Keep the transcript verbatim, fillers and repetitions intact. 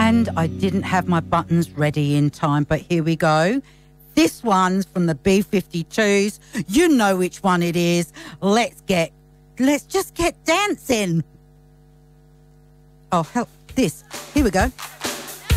And I didn't have my buttons ready in time, but here we go. This one's from the B fifty-twos. You know which one it is. Let's get, let's just get dancing. Oh, help, this. Here we go.